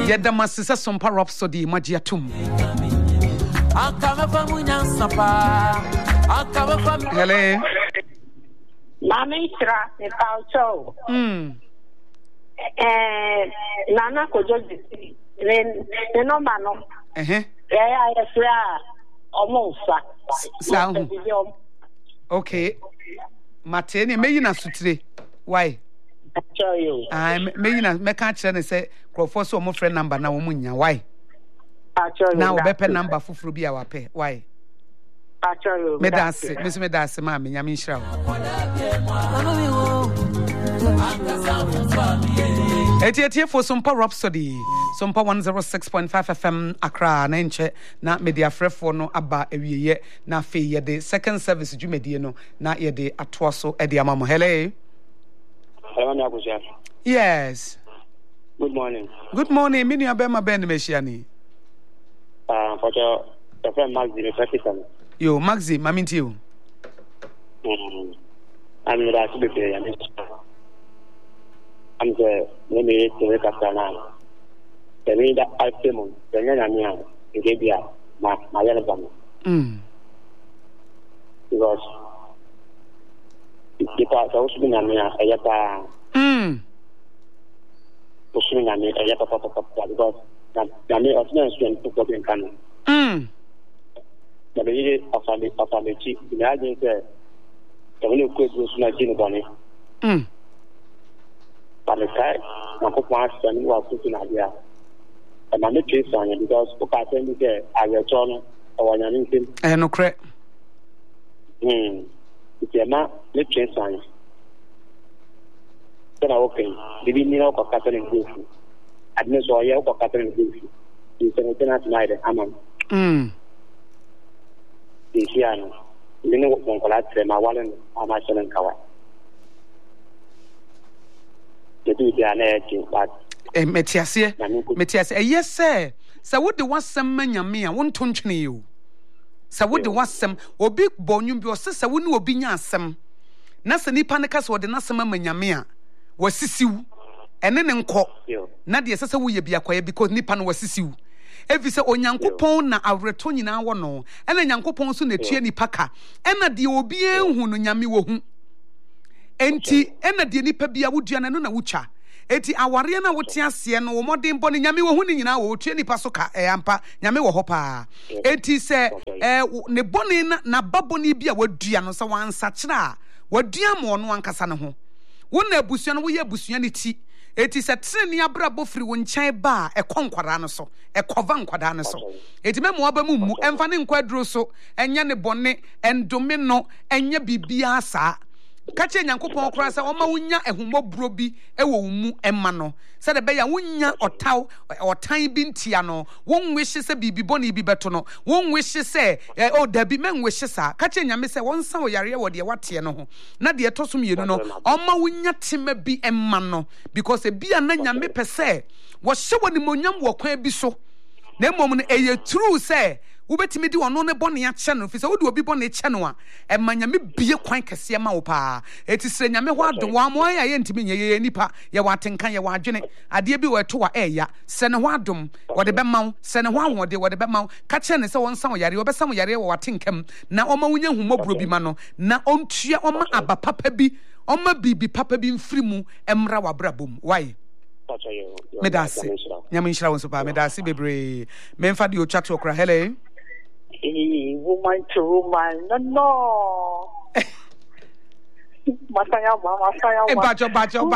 Yedamasi Sompa Rhapsody Magiatum. Hello. Mamitra, the Paucho. Nana could just see. Then, no man. Almost. Sound. Okay. Matene, may you not sutre. Why? I'm making a mechanic and say, Crawford, so my friend number now, Munya. Why? Now, better number for Frubia Wape. Why? Medasi, Miss Medasi, Mammy, Yamin Shroud. Here for some power Rhapsody, some power 106.5 FM Accra, Nanche, na media frefono aba ewie na fe ye de second service dwumedie no na ye de atoso e de amamo. Hello. Yes. Good morning. Good morning. Mini abema ben meshiani. For your friend Maxi, the yo, Maxi, maminti you. I'm the name to wake up now. The way that I feel, the Nana, the Gabia, my elephant. Because the part of Usminamia, a yapa. Usminami, a yapa, because Nami of Nancy to put in Canon. The lady of the chief, the agent said, the only quick was not in the bonnet. But the guy, my coupon was putting idea. And I'm not on it because I think I will turn or anything. I know correct. It's a man, let's change signs. Then I open, the video of Catherine Goofy. I didn't saw you of Catherine Goofy. It's an internet night, Amman. It's here. You know what Moncolat, my wallet, or my son and Kawa. Metiasie, yes, sir. So what the was some man yamia won't touch you. So what the was some or big bonum your sister wouldn't be yasam. Nasa ni panicas or the Nasama Yamia was Sissy, and then enco. Nadia says we be acquired because Nipan was Sissy. Every say on Yankupon na a return in our no, and then Yankupon soon a cheerny packer, and a the obien who no yami wo. Enti ena de nipa bia wodua no na wucha eti aware na wotiasie no modern boni nyame wo hu ni nyina wo tue nipa so ka ampa nyame wo ho pa eti se ne boni na baboni bia wadua no se wansa kira wadua mo no ankasa ne ho wo na abusua no wo ye abusua ne ti eti se treni abrabo firi wo nkyai ba ekonkwara no so ekova nkwada no so eti memo aba mu emfa ne nkwaduro so enya ne boni endome no enya bibia sa kache nyankopon kora se oma wunya ehumobro bi ewo mu emma no se de be ya wunya otaw otan bi ntia no wonwehye se bibiboni bi beto no wonwehye se o dabi menwehye sa kache nyame se wonsa wo yare wo de wate no ho na de etosom yenu no oma wunya tema bi emma no because bia na nyame pese wo hye woni monyam wo kwan bi so na emom no eye true se wobetimi di wono ne bone ya che no fi se wodi obi bone che no a emanyame bie kwan kese ma wo pa etisire nyame ho ado wa mo ya ye ntimi nye nipa ye watenkan ye wadwene ade bi weto wa eya se ne ho adom wode be maw se ne ho ahode wode be maw ka che ne se won san yare wo be san yare wo watenkam na oma wunya humobro bi ma no na ontua oma aba papa bi oma bibi papa bi mfiri mu emra wabrabom why medase nyame nshira won so pa medase bebre memfa di o chat okra hele woman to woman, no. Masaya, bajo.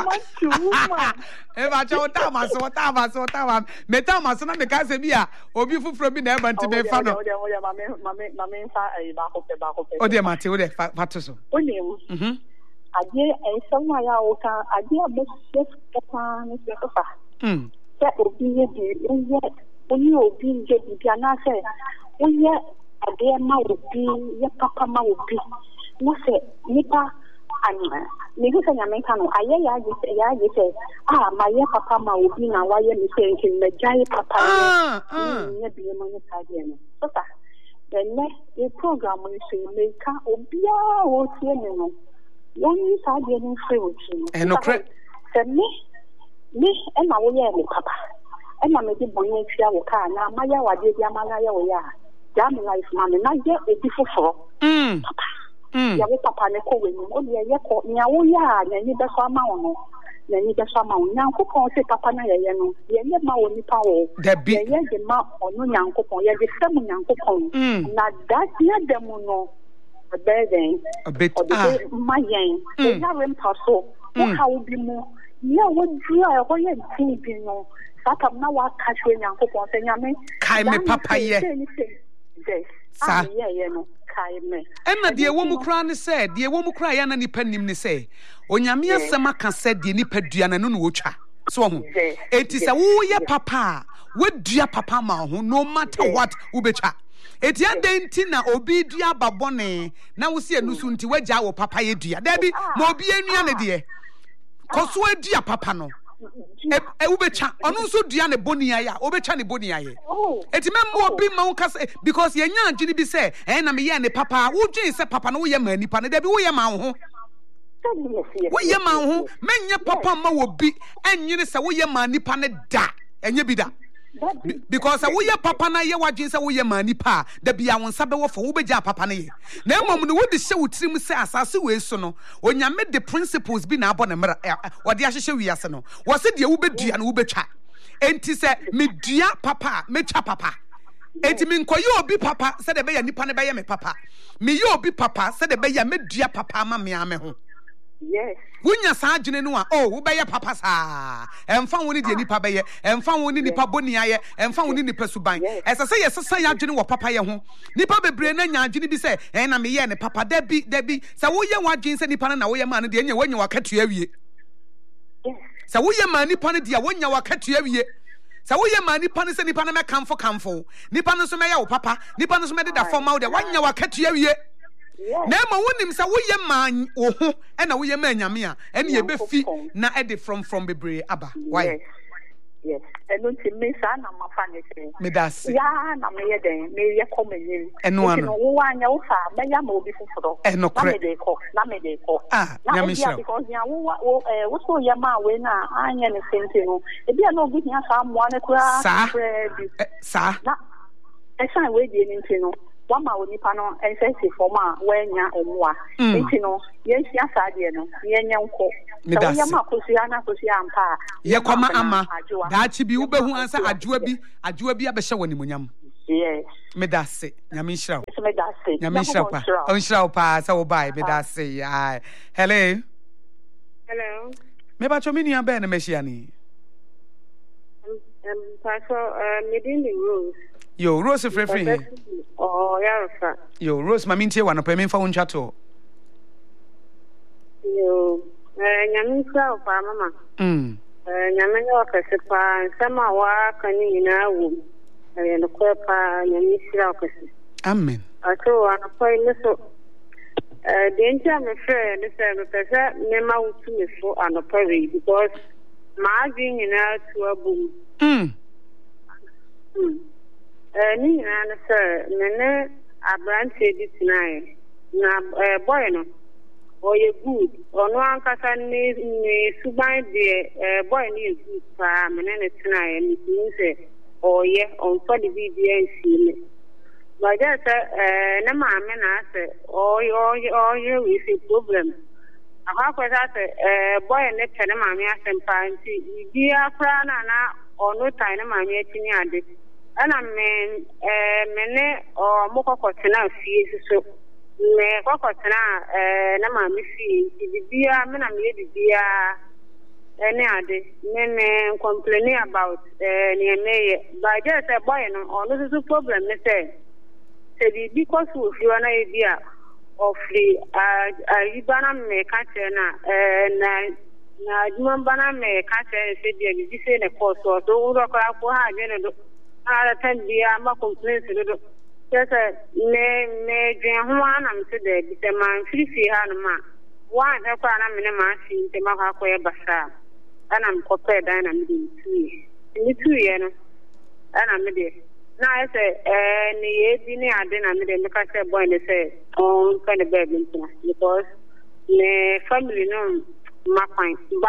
Bajo, tama. Metama, so na me ka se bia, obi fufuro bi na e banti me fa no. Mame fa ba ko. O de mate, o de fato so. Onim. Ade e somwa ya o ka ade abese papa ni se ko fa. Se obi ye bi, oni obi je bi ana se oye ade ma obi ye papa ma obi no se nipa anima me go sanya me kanu aye ya je se ma ye papa ma obi na wa ye mi se nkin me jai papa ye bi ma ni ka de no so ta then the program we say me ka obia o tie me no won sa de ni free o chi no no correct se me e na wo ye me papa and I made the bonnet fear will car. Now, my yawa did Yamaya, damn life, mammy, not yet a beautiful. Yawa papa, Nico, when you call me, and you best amount. Then you just amount. Now, coupon say papa, you never only power. There be the mouth or no young coupon, yet the same young coupon. Not that near them no. A bedding, a bit my yang, they have impossible. How will be more? Yeah, what do I avoid think you know? Sat up now, what catch when young coupon say, Yammy, Kaime papa, yes, sir, yeah, no. Emma, dear woman cry said, dear woman cry, and any penny say, on Yamia Samaka said, the Nipediana no watcher. So it is a woo ya papa, what dear papa ma who no matter what ubecha. It ya dentina obi dia babone, now we see a nusunti weja or papa ye dear. Debbie, mobi any dear. Coswe dear papa no. Ubecha, onuso diane bonia, obechani bonia. Eti memmo bi ma unkase because ye nya ngini bi say na me ye ne papa wo dwen say papa no ye ma nipa ne da bi wo ye ma ho wo ye ma ho menye papa ma wo bi enyine say wo ye ma nipa ne da enye bi da because wo ye papa na ye wadwen say wo ye ma nipa da bia won sabe wo fo wo beja papa ne ye na emom no wo de hye wo tirim say asase we so no onyame the principles bi na abɔ ne mra wo de ahyehye wiase no wo se de wo bedua no wo betwa enti se medua papa mecha papa enti me nkoye obi papa se de be ya nipa ne be ya me papa me ye obi papa se de be ya medua papa ma me ame ho yes wunya sa adwene no a wo be ya papa sa emfa woni de nipa be ye emfa woni nipa boni aye emfa woni nipa suban ese se ye sesa ya adwene wo papa ye ho nipa bebre na nya adwene bi se na me ye ne papa da bi se wo ye wadwene se nipa na wo ye ma no de nya wanya wakatua wie sa wo ye ma nipa ne dia wonya wakatua wie sa wo ye ma nipa ne se nipa na me kamfo nipa no so me ya wo papa nipa no so me de da formal de wonya wakatua wie na ma wonim sa wo ye ma wo ho e na wo ye ma nyame a ene ye be fi na e de from bebre aba why yes eno ti me sa na mafa ne se me das ya na me ye den me ye komenyim eno ano wo anya wo fa me ya ma obi fufuro eno kre na me de ko nyame shira because ya wo so ye ma we na anya ne sente no e bia na obi hia sa amoa ne kura sa na e san we di ni ntino wama onipa no ensesi forma wanya omwa ntino ye hia sa de no ye nyanko so ye ma kosia na kosia ampa ye kwama ama da chi bi wo behu ansa adwoa bi abehye woni munyam yes me da se nyame hira me da se nyame hira pa on hira pa sa wo bai me da se ai hello me ba cho mini aba na mehia ni pastor medini Rose yo Rose frefre here oh yeah yo Rose mami ntie wa no pa me fa won chato yo nyame kwa pa mama nyame yo kase pa sama wa kani na wo no kwa pa nyame sira kase amen ato ana pa ile so de ntia me frɛ ne sɛ me pɛsɛ me ma wutu me so anopa we because ma adwin nyina to abum ni nyina ne sɛ me abrante di tinae na boy no oye good ono ankasa ne suban de boy ne good pa me ne tinae ni sɛ oye on fa de bibia nsi me baja sɛ na ma me na sɛ oye we see problem akwa sɛ boy ne tene ma me asempa nti bibia kra na ono tai na ma me atini ade ana me ne mo kokotena fie so me kokotena na ma me fie bibia me na me bibia ene ade me complain about ne me by just a boy no ono so problem me say because we feel na e bia of the ibana me ka na jumana me ka say bia bi say ne course so do ro ko ha je ne do ala tan bia ma complain se do just me dwen ho ana me se de bi man free ha no ma wa ha kwa na me ne ma si te ma ka ko e basa ana me ko pe dan na me di tuye no ana me de na ese ni ye bi ni ade na me de me ka say boy ne say on kind of baby because me family no ma fine but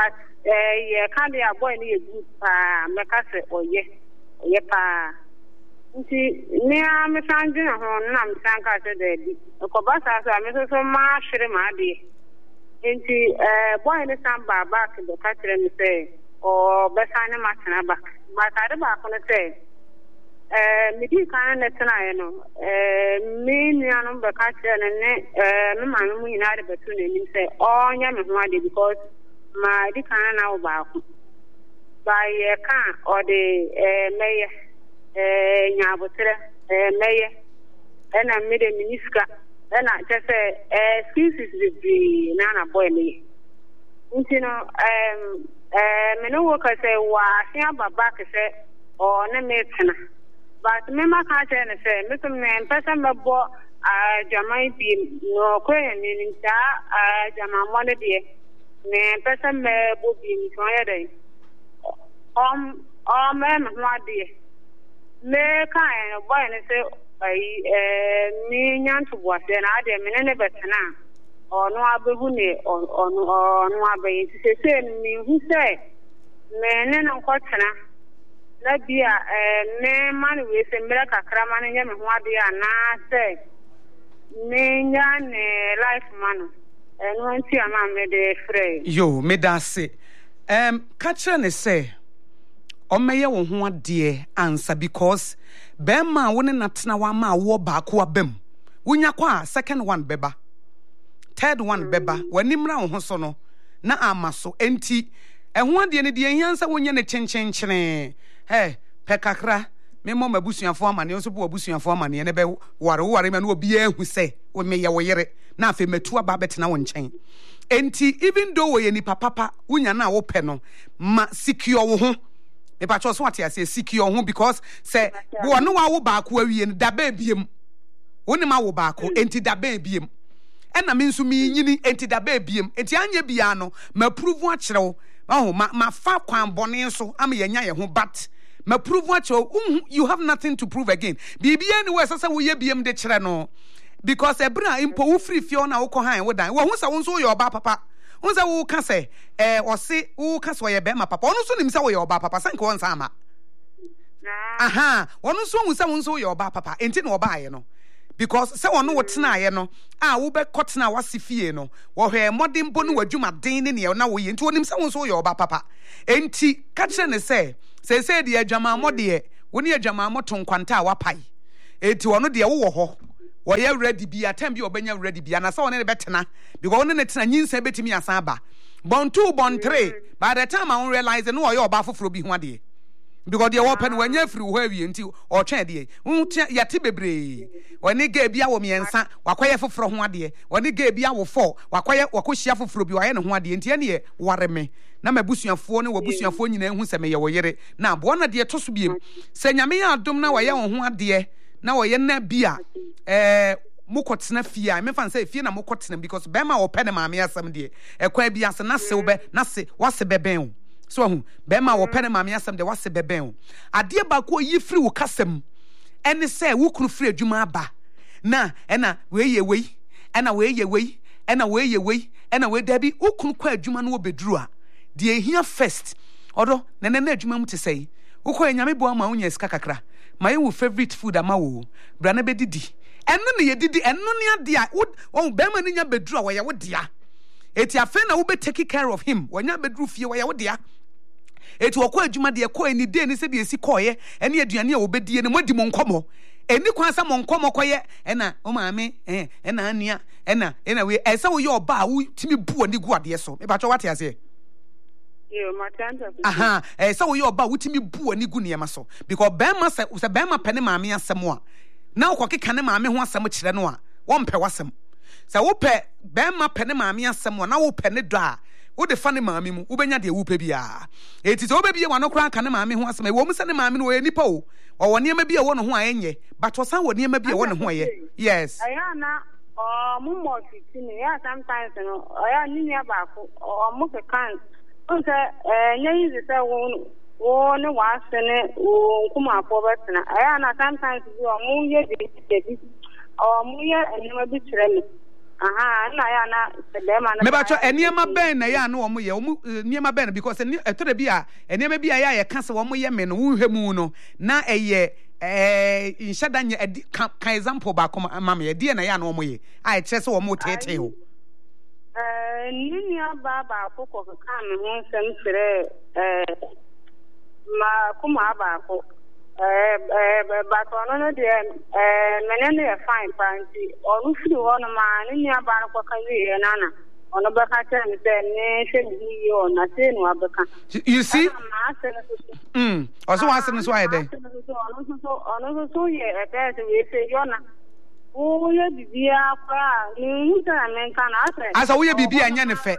can't be a boy near good Macassa or yes, pa. Near me found you on Nam Sanka said, Cobasa, I'm so much remedy. Into boy in the samba back in the country and say, or Bessana Matana back. But I don't back on the say. Midi kind of tonight, me, number catcher and Mamma United between him say, oh, Yamadi, because my decana now back by a can or the mayor, Yabotra, mayor, and I made a minisca, and I just say, excuses with the Nana boy. You know, many workers say, why, back say, or Nemetana. But Mema can't say, Mr. Man, person bought Jamai be no Korean in Jama one day. Man, person may be in Friday. Ma'am, my dear. Me kind of boy and say, me young to watch, and I didn't never now. Or no abune or no abe. Say, me who say, men and what's let be a name man with a miracle cramming him what they are now say. Name life man and when see a man made a fray. Yo, me da say, catcher and say, or may you want dear answer because Bema wouldn't not know one ma war back or bem. Wunya qua, second one beba, third one beba, when Nimra Hosono, na amaso, enti, and one the answer when you're a chen. Hey, Pekakra, me mama busian for money, also poor busian for money, and about what man will be who say, when me ya wear it, nothing me 2 babet now on chain. Enti, even though we any papa, unya na open, ma secure home. If I just what I say, secure home because say, go no our back where we in da baby him. Only my back, enti da baby him. And I mean to me, enti da baby him, enti anya biano, me prove what oh, my far quan bonnet so I'm a yanya who but. Me prove what you have nothing to prove again. Bibi anywhere sasa we be the channel because ebra impo free fiona oko han wo dan. Wo sa won so your ba papa. Won sa wo ka say o se wo ka so ye be ma papa. Ono so nim sa wo your ba papa sanke won sa ama. Aha, ono so won sa won so your ba papa. Enti na oba ye no. Because say ono wo tena ye no. Wo be kotena wasifie no. Wo hwe modern bo no wadwuma den ne ne na wo ye. Enti onim sa won so your ba papa. Enti ka kire ne say say the Jama Mode, when you Jama Moton Quanta wapai. To one of the wo or you ready be a time you been ready be and I saw any better now because on it's a new say to me as Saba. Bon 2, bon 3. By the time I won't realize no your baffle for being 1 day. Because you open when you're through heavy until or chaddy. Yatibebre. When they gave Biawo me and son, Wakwaya for from 1 day. When they gave Biawo 4, Wakwaya Wakushia for Frubio and 1 day and 10 year, Warame. Na me busu afo ne wo busu afo nyina hu se me ye wo yere na bo na de to so biem se nyame ya adom na wo ye wo ho ade na wo ye na bia mukotena fie a me fan say fie na mukotena because be ma wo pe ne maame asem de ekwa bia se na se wo be na se wase beben so hu be ma wo pe ne maame asem de wase beben ade ba ko yi free wo kasem ene se wo kru free adwuma aba na ena we ye we ena we ye we ena we ye we ena we da bi wo kru kwa adwuma no wo beduru a de here first odo na adwuma mu te sei wo ko nyame bo ama wonya sika kakra my favorite food ama wo bra na bedidi eno ne yedidi eno ne ade a wo be ma ne nya beduru a wo ye wo dia eti afa na wo be take care of him wonya beduru fie wo ye wo dia eti wo ko adwuma de ko eni de ni se de esi koye ene aduane a wo bedie ne modi mo nkomo eni kwan sa mo nkomo koye ena o maame ena ania ena we esa wo ye oba wo timi bu ani gu ade so me ba cho wate ase aha so we oba wutimi bu ani gu niema so because bema se bema pene maame asem a na okokeka ne maame ho asem kire no a wo mpe wasem se wo pe bema pene maame asem a na wo pe ne do a wo de fa ne maame mu wo benya de wo pe bia eti se wo be bia wano kran ka ne maame ho asem wo mu se ne maame no wo nipa o wo niema bia wo no ho ayenye but wo san wo niema bia wo no ho ye yes ayana mumo fitini ya sometimes no aya nini abako mo ke kan onse nyi ze se wo ne wa se ne wo kuma po betina aya na sometimes bi o mu ye bi mu ye enema bi kire me na ya na sedema na me ba cho eniema ben na ya na wo mo ye wo niema ben because etore bi a eniema bi a ya ka se wo mo ye me no wo hwemu no na eye inshada nya kan example ba ko ma me de na ya na wo mo ye a kire se wo mo tete ho nini aba ko ko ka me ho nsem kire ma kuma aba ko but no de menene e fine panti onu firi wono ma nini aba no ko ka wi nana ono ba ka tell me say ne shedi yo na say no abeka you see also was no so I dey ono so ye e dey say we say yo na o ye bibia kwa ni nta men kan ase asa wo ye bibia nya ne fe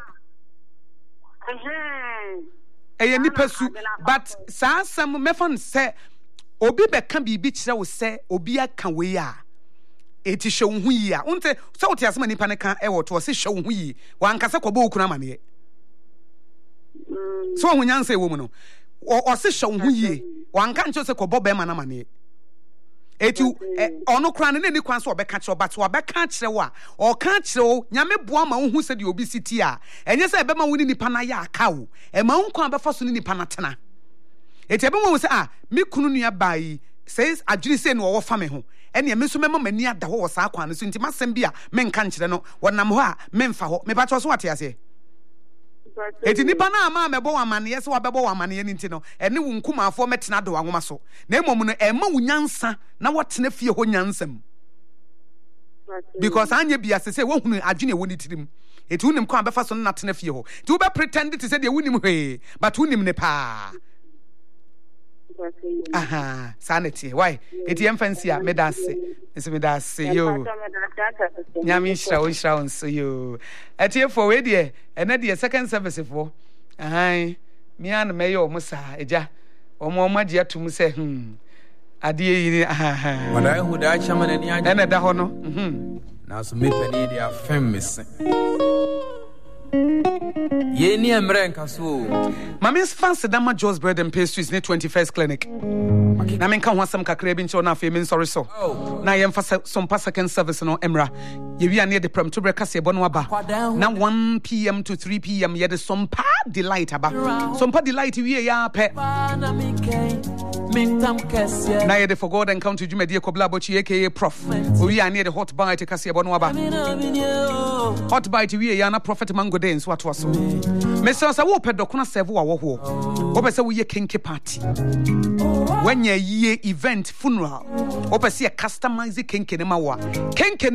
eye nipa su but sa sam mefan say obi be kan bibi kire wo say obi aka we a eti hwe wo hu yi a unte so wote asema nipa ne kan e woto se hwe wo hu yi wankase kwobo okuna mane so wo nyanse wo mu no o se hwe wo hu yi wanka ncho se kwobo be ma na mane eti ono kra ne ni kwan so obeka kire but obeka kire wo a o ka kire wo nyame boa ma wo hu se de obi siti a enye se be ma wo ni nipa na ya aka wo e ma wo kwan be fa so ni nipa na tena eti ebe mo se me kunu nua bai says adwiri se no wo fa me ho ene me so mema mani ada wo sa akwan so nti masem bia me nka nkire no wonam ho a me mfa ho me ba cho so wate ase eti nipa na ama mebo wamane ye se wabebo wamane ye nti no ene wo nkumafo metena do wanwoma so na emom no ema wo nyansa na wotena fie ho nyansam because anya bia se wo hunu adwene wo ni tirim eti wonim kwa befa so na tena fie ho ti wo be pretend to say de wonim he but wonim ne pa aha sanity why eti emfancy a medase nse medase yo nyami shira onso yo eti for we de ene de second service for aha mi an me yo musa eja omo magia tum se ade yi aha wada hu da chama na ni aja ene da ho no na so me pani de afem mese ye ni emre nkaso Mami's fancy dama Joe's Bread and Pastries ne 21st clinic na men kan ho asem kakra bi ncho na afi men sorry so na yem fa some second service no emra ye wi ane de pram to breakfast ye bono aba na 1 p.m. to 3 p.m. ye de some pa delight aba some pa delight wi ya pe na ye de for God encounter jumedi kobla bochi aka prof o wi ane de hot bite kase ye bono aba hot bite wi ya na prophet mango dance what was so me say wo pe dokuna serve wo ho wo pe say wo ye kinky party when ye event funeral wo pe say customize kinky ne ma wa kinky